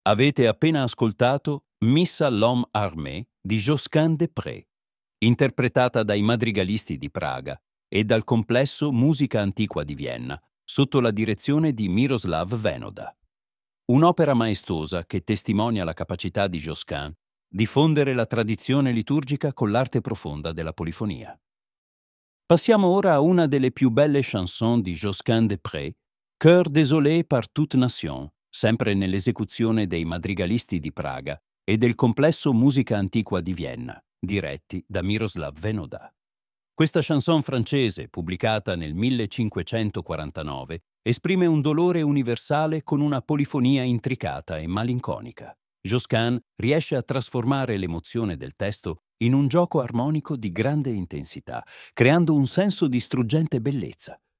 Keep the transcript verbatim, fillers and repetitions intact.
Avete appena ascoltato Missa l'Homme Armé di Josquin des Prez, interpretata dai Madrigalisti di Praga e dal complesso Musica Antiqua di Vienna, sotto la direzione di Miroslav Venoda. Un'opera maestosa che testimonia la capacità di Josquin di fondere la tradizione liturgica con l'arte profonda della polifonia. Passiamo ora a una delle più belle chanson di Josquin des Prez, Cœur désolé par toute nation, sempre nell'esecuzione dei Madrigalisti di Praga e del complesso Musica Antiqua di Vienna, diretti da Miroslav Venoda. Questa chanson francese, pubblicata nel millecinquecentoquarantanove, esprime un dolore universale con una polifonia intricata e malinconica. Josquin riesce a trasformare l'emozione del testo in un gioco armonico di grande intensità, creando un senso di struggente bellezza,